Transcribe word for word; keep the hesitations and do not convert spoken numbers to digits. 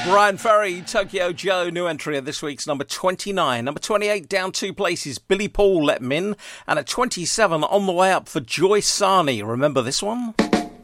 Bryan Ferry, Tokyo Joe, new entry of this week's number twenty-nine. Number twenty-eight, down two places, Billy Paul, Let 'Em In. And at twenty-seven, on the way up for Joy Sani. Remember this one?